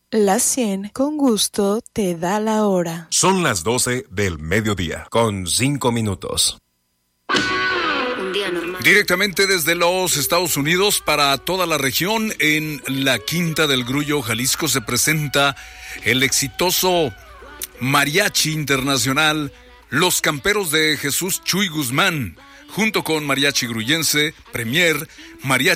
La 100 con gusto te da la hora. Son las 12 del mediodía, con 5 minutos. Un día normal. Directamente desde los Estados Unidos para toda la región, en la Quinta del Grullo, Jalisco, se presenta el exitoso Mariachi Internacional Los Camperos de Jesús Chuy Guzmán, junto con Mariachi Gruyense, Premier, Mariachi